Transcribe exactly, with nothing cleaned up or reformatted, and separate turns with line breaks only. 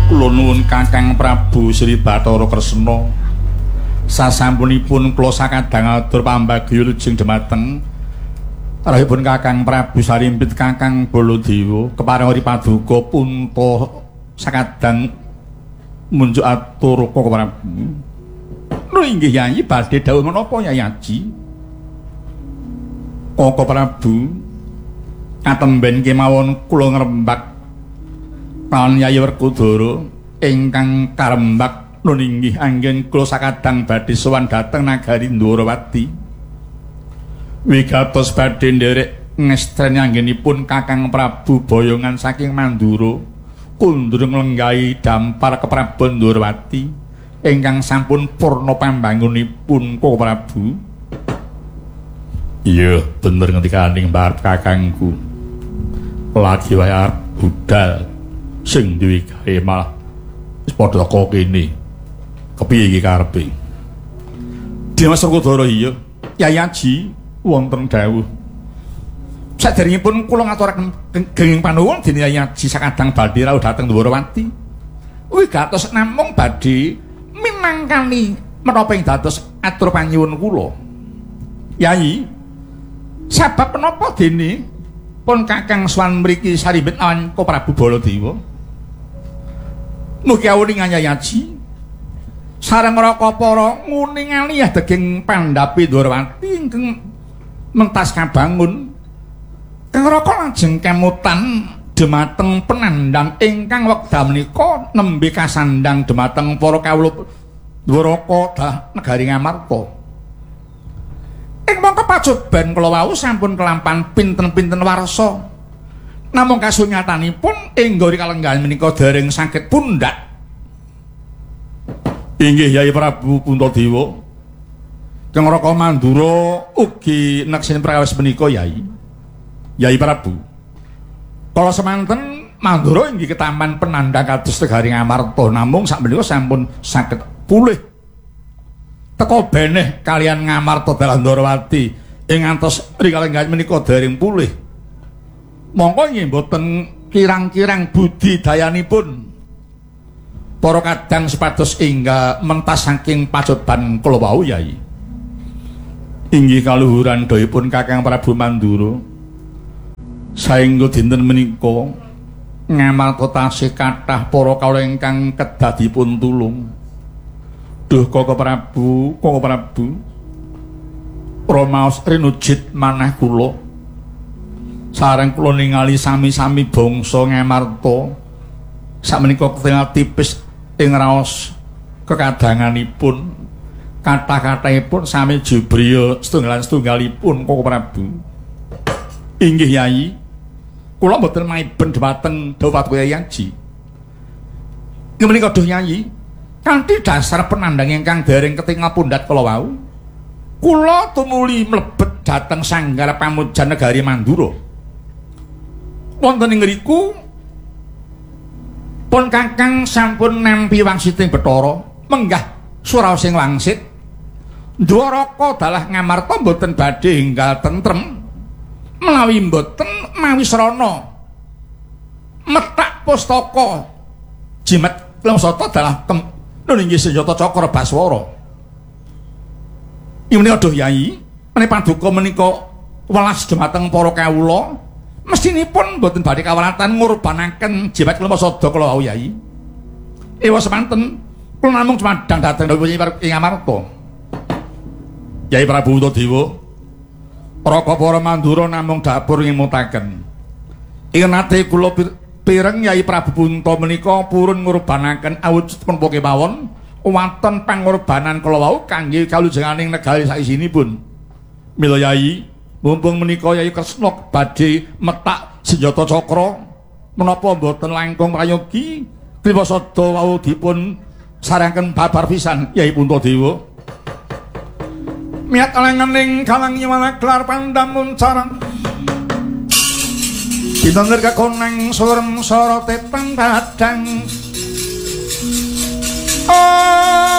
Kula nuwun Kakang Prabu Sri Bathara Kresna. Sasampunipun kula sakadang atur pambagya lujeng dhumateng rahipun Kakang Prabu Sarimpit Kakang Baladewa kepareng paduka punta sakadang munjuk atur Koko Prabu. Lho inggih Yayi badhe dawuh menapa Yayi Aji? Koko Prabu katemben kemawon kula ngrembak kawan Yayi Werkudara ingkang karembak nun inggih anggen kula sakadang badhe sowan dhateng nagari Ndwarawati. Wigatos badhe nderek ngestreni anggenipun Kakang Prabu Boyongan saking Mandura kundurung lenggahi dampar keprabon Ndwarawati ingkang sampun purna pambangunipun Koko Prabu. Iya, bener ngendikaning mbarep kakangku. Lagi wae arep budal sing duwe gawe malah wis padha kok kene. Kepiye iki karepe? Dimas Werkudara iya, Yayi Aji wonten dawuh. Saderengipun kula ngaturaken genging panuwun dening Yayi Aji sakadang badhe rawuh dhateng Ndwarawati. Wigatos namung badhe minangkani menapa ing dados atur panyuwun kula. Yayi, sebab menapa dene pun Kakang Swan mriki Sarimpit awan Ko Prabu Baladewa? Mugi awuning Yayi Aji sareng raka para nguningali daging pandhapi Ndwarawati ingkang mentas kabangun. Kang raka lajeng kemutan dhumateng penandang ingkang wekdal menika nembe kasandang dhumateng para kawula Dwaraka dah negari Ngamarta. Ing mangka pacoban kula wau sampun kelampahan pinten-pinten warsa. Namung kasunyatanipun enggori kalenggahan menika dereng sakit pundak. Inggih Yayi Prabu Puntadewa. Kang Raka Mandura ugi neksin prakawis menika Yayi. Yayi Prabu. Kala semanten Mandura inggih ketaman penandang kados negari Ngamarta, namung sakmenika sampun saged pulih. Teka beneh kalian Ngamarta dalan Ndwarawati ing ngantos rikalenggahan menika dereng pulih. Mongko nggih mboten kirang-kirang budidayanipun para kadang sepados enggal mentas saking pacoban kula wau Yayi. Inggih kaluhuran dayipun Kakang Prabu Mandura. Saengga dinten menika Ngamarta tasih kathah para kawula ingkang kedah dipun tulung. Duh Koko Prabu, Koko Prabu. Romaos rinujit manah kula. Sareng kula ningali sami-sami bangsa Ngamarta sakmenika ketingal tipis ing raos kekadanganipun kathah-kathahipun sami jubriya setunggal-setunggalipun Koko Prabu. Inggih Yayi, kula mboten maiben dhumateng dawuh Yayi Aji. Inggih menika duh Yayi, kanthi dasar penandang ingkang dereng ketingal pundhat kula wau, kula tumuli mlebet dhateng sanggar pamujan negari Mandura. Wonten ing ngriku pun Kakang sampun nampi wangsiting Bathara menggah suraos sing wangsit. Ndwaraka dalah Ngamarta mboten badhe enggal tentrem menawi mboten mawi srana metak pustaka jimat Langsata dalah nun inggih senjata Cakra Baswara. Ing menika Duh Yayi, menawi paduka menika welas dhumateng para kawula, mestinipun boten badhe kawelatan ngurbanaken jimat Langsata kula wau Yayi. Ewa semanten kula namung cumadang dhateng ing Ngamarta. Yayi Prabu Puntadewa, Raka para Mandura namung dapur ngimutaken. Ing nate kula pireng Yayi Prabu Punta menika purun ngurbanaken awujudipun kemawon wonten pangorbanan kala wau kangge kalujenganing negari saisinipun. Mila Yayi, mumpung menika Yayi Kresna badhe metak senjata Cakra, menapa mboten langkung prayogi Kriwasada wau dipun sarangaken babar pisan Yayi Puntadewa. Miat alanganing kalang nyawala kelar pandamun carang Dinongger kekoneng surem sorote pang badang Oh